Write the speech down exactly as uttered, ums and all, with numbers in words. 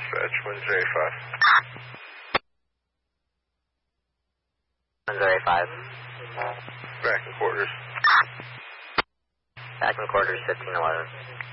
dispatch, one zero five. one zero five. Back in quarters. Back in quarters, fifteen eleven.